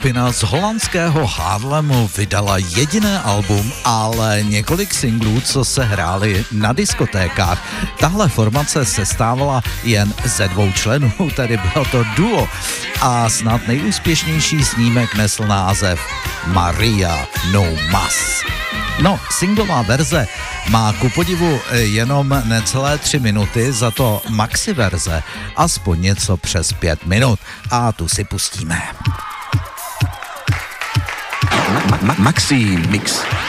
skupina z holandského Haarlemu vydala jediné album, ale několik singlů, co se hrály na diskotékách. Tahle formace se stávala jen ze 2 členů, tedy bylo to duo. A snad nejúspěšnější snímek nesl název Maria No Mas. No, singlová verze má ku podivu jenom necelé 3 minuty, za to maxi verze aspoň něco přes 5 minut. A tu si pustíme. Maxi Mix.